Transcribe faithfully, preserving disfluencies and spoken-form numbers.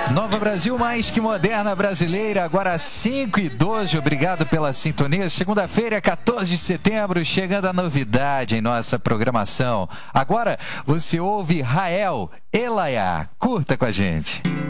Nova Brasil, mais que moderna brasileira, agora às cinco e doze, obrigado pela sintonia. Segunda-feira, quatorze de setembro, chegando a novidade em nossa programação. Agora você ouve Rael Elaiá, curta com a gente.